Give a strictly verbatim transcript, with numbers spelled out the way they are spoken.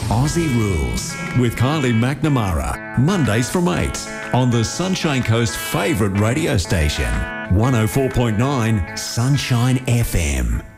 Aussie Rules with Kylie McNamara. Mondays from eight on the Sunshine Coast's favourite radio station. one oh four point nine Sunshine F M.